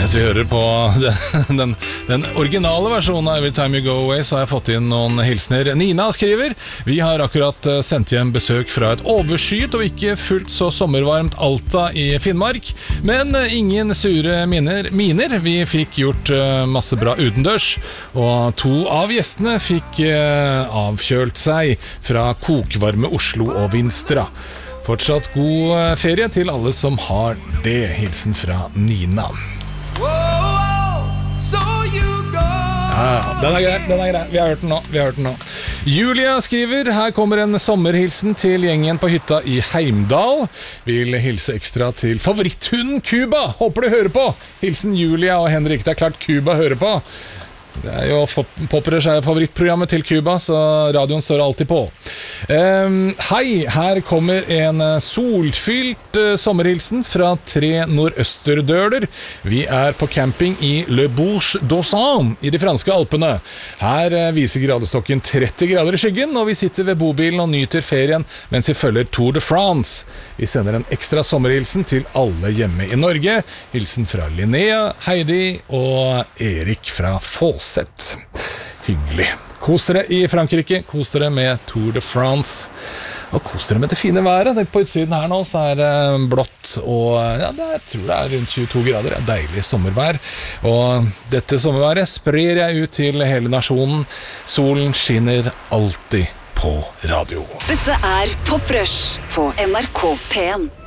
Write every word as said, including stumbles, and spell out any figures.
Mens vi hører på den, den, den originale versjonen av Every Time You Go Away, så har jeg fått inn noen hilsner. Nina skriver: Vi har akkurat sendt hjem besøk fra et overskyet og ikke fullt så sommervarmt Alta i Finnmark, men ingen sure minner, miner. Vi fikk gjort masse bra utendørs, og to av gjestene fikk avkjølt seg fra kokvarme Oslo og Vinstra. Fortsatt god ferie til alle som har det. Hilsen fra Nina. Ja, den er grei, den er grei. Vi har hørt den nå, vi har hørt den nå. Julia skriver: Her kommer en sommerhilsen til gjengen på hytta i Heimdal. Vil hilse ekstra til favoritthunden Cuba. Håper du hører på. Hilsen Julia og Henrik. Det er klart Cuba hører på. Det er jo Popprørs er favorittprogrammet til Cuba, så radioen står alltid på. Um, hei, her kommer en solfylt uh, sommerhilsen fra tre nordøsterdøler. Vi er på camping i Le Bourge d'Ossans i de franske Alpene. Her uh, viser gradestokken tretti grader i skyggen, og vi sitter ved bobilen og nyter ferien mens vi følger Tour de France. Vi sender en ekstra sommerhilsen til alle hjemme i Norge. Hilsen fra Linnea, Heidi og Erik fra Fås. Sett. Hyggelig. Kos dere i Frankrike, kos dere med Tour de France, og kos dere med det fine været. På utsiden her nå så er det blått, og ja, det er, jeg tror det er rundt tjueto grader. Det er deilig sommervær, og dette sommerværet sprer jeg ut til hele nasjonen. Solen skinner alltid på radio. Dette er Poprush på N R K P en.